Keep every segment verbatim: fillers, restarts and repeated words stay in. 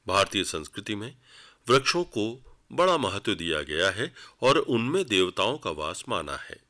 भारतीय संस्कृति में वृक्षों को बड़ा महत्व दिया गया है और उनमें देवताओं का वास माना है।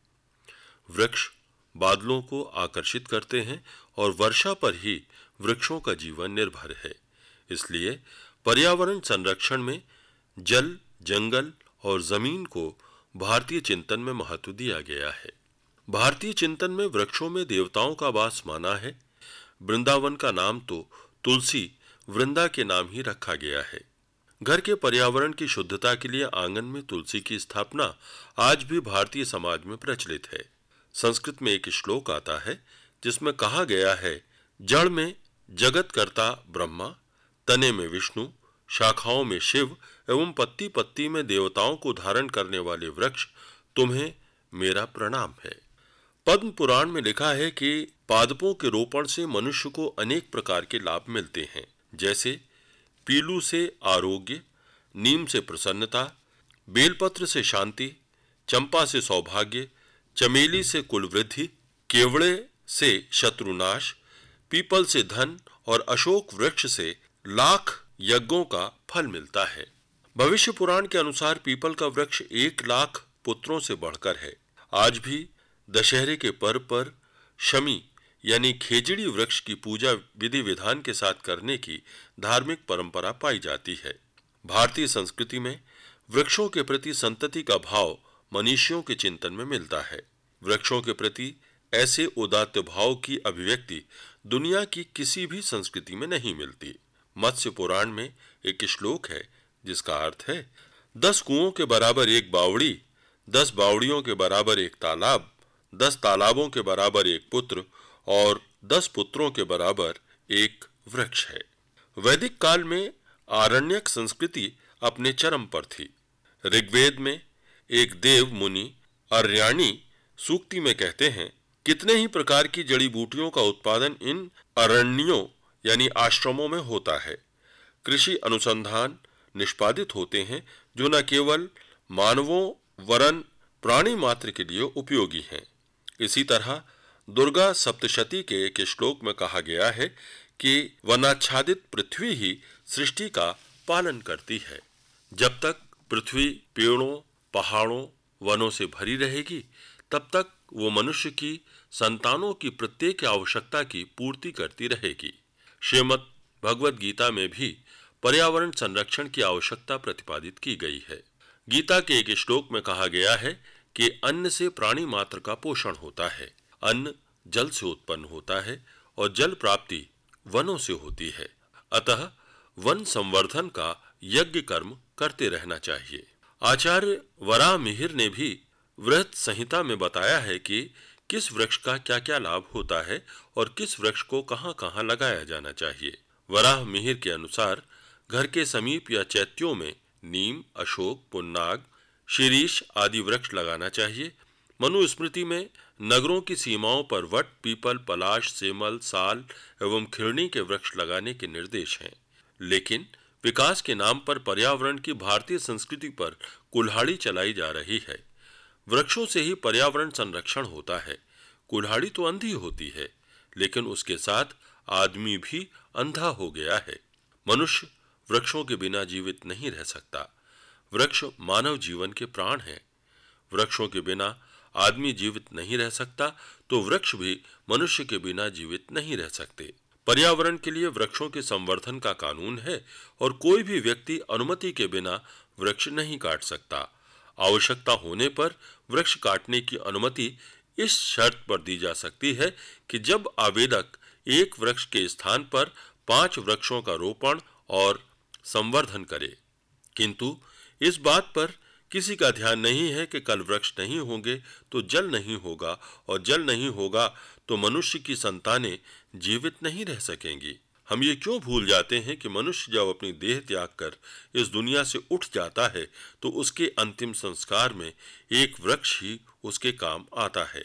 वृक्ष बादलों को आकर्षित करते हैं और वर्षा पर ही वृक्षों का जीवन निर्भर है। इसलिए पर्यावरण संरक्षण में जल, जंगल और जमीन को भारतीय चिंतन में महत्व दिया गया है। भारतीय चिंतन में वृक्षों में देवताओं का वास माना है। वृंदावन का नाम तो तुलसी वृंदा के नाम ही रखा गया है। घर के पर्यावरण की शुद्धता के लिए आंगन में तुलसी की स्थापना आज भी भारतीय समाज में प्रचलित है। संस्कृत में एक श्लोक आता है जिसमें कहा गया है, जड़ में जगत कर्ता ब्रह्मा, तने में विष्णु, शाखाओं में शिव एवं पत्ती पत्ती में देवताओं को धारण करने वाले वृक्ष तुम्हें मेरा प्रणाम है। पद्म पुराण में लिखा है कि पादपों के रोपण से मनुष्य को अनेक प्रकार के लाभ मिलते हैं, जैसे पीलू से आरोग्य, नीम से प्रसन्नता, बेलपत्र से शांति, चंपा से सौभाग्य, चमेली से कुल वृद्धि, केवड़े से शत्रुनाश, पीपल से धन और अशोक वृक्ष से लाख यज्ञों का फल मिलता है। भविष्य पुराण के अनुसार पीपल का वृक्ष एक लाख पुत्रों से बढ़कर है। आज भी दशहरे के पर्व पर शमी यानी खेजड़ी वृक्ष की पूजा विधि विधान के साथ करने की धार्मिक परंपरा पाई जाती है। भारतीय संस्कृति में वृक्षों के प्रति संतति का भाव मनीषियों के चिंतन में मिलता है। वृक्षों के प्रति ऐसे उदात्त भाव की अभिव्यक्ति दुनिया की किसी भी संस्कृति में नहीं मिलती। मत्स्य पुराण में एक श्लोक है जिसका अर्थ है, दस कुओं के बराबर एक बावड़ी, दस बावड़ियों के बराबर एक तालाब, दस तालाबों के बराबर एक पुत्र और दस पुत्रों के बराबर एक वृक्ष है। वैदिक काल में आरण्यक संस्कृति अपने चरम पर थी। ऋग्वेद में एक देव मुनि अर्याणी सूक्ति में कहते हैं, कितने ही प्रकार की जड़ी बूटियों का उत्पादन इन अरण्यों यानी आश्रमों में होता है। कृषि अनुसंधान निष्पादित होते हैं जो न केवल मानवों वरन प्राणी मात्र के लिए उपयोगी हैं। इसी तरह दुर्गा सप्तशती के एक श्लोक में कहा गया है कि वनाच्छादित पृथ्वी ही सृष्टि का पालन करती है। जब तक पृथ्वी पेड़ों, पहाड़ों, वनों से भरी रहेगी तब तक वो मनुष्य की संतानों की प्रत्येक आवश्यकता की पूर्ति करती रहेगी। श्रीमद् भगवद गीता में भी पर्यावरण संरक्षण की आवश्यकता प्रतिपादित की गई है। गीता के एक श्लोक में कहा गया है कि अन्न से प्राणी मात्र का पोषण होता है। अन्न जल से उत्पन्न होता है और जल प्राप्ति वनों से होती है। अतः वन संवर्धन का यज्ञ कर्म करते रहना चाहिए। आचार्य वराह मिहिर ने भी वृहत संहिता में बताया है कि किस वृक्ष का क्या क्या लाभ होता है और किस वृक्ष को कहां कहां लगाया जाना चाहिए। वराह मिहिर के अनुसार घर के समीप या चैत्यों में नीम, अशोक, पुन्नाग, शीरीष आदि वृक्ष लगाना चाहिए। मनुस्मृति में नगरों की सीमाओं पर वट, पीपल, पलाश, सेमल, साल एवं खिरनी के वृक्ष लगाने के निर्देश हैं। लेकिन विकास के नाम पर पर्यावरण की भारतीय संस्कृति पर कुल्हाड़ी चलाई जा रही है। वृक्षों से ही पर्यावरण संरक्षण होता है। कुल्हाड़ी तो अंधी होती है, लेकिन उसके साथ आदमी भी अंधा हो गया है। मनुष्य वृक्षों के बिना जीवित नहीं रह सकता। वृक्ष मानव जीवन के प्राण हैं। वृक्षों के बिना आदमी जीवित नहीं रह सकता तो वृक्ष भी मनुष्य के बिना जीवित नहीं रह सकते। पर्यावरण के लिए वृक्षों के संवर्धन का कानून है और कोई भी व्यक्ति अनुमति के बिना वृक्ष नहीं काट सकता। आवश्यकता होने पर वृक्ष काटने की अनुमति इस शर्त पर दी जा सकती है कि जब आवेदक एक वृक्ष के स्थान पर पांच वृक्षों का रोपण और संवर्धन करे। किंतु इस बात पर किसी का ध्यान नहीं है कि कल वृक्ष नहीं होंगे तो जल नहीं होगा और जल नहीं होगा तो मनुष्य की संतानें जीवित नहीं रह सकेंगी। हम ये क्यों भूल जाते हैं कि मनुष्य जब अपनी देह त्याग कर इस दुनिया से उठ जाता है तो उसके अंतिम संस्कार में एक वृक्ष ही उसके काम आता है।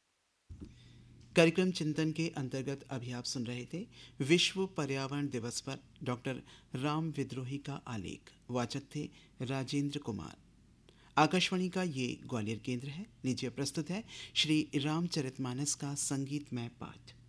कार्यक्रम चिंतन के अंतर्गत अभी आप सुन रहे थे विश्व पर्यावरण दिवस पर डॉक्टर राम विद्रोही का आलेख। वाचक थे राजेंद्र कुमार। आकाशवाणी का ये ग्वालियर केंद्र है। नीचे प्रस्तुत है श्री रामचरितमानस का संगीतमय पाठ।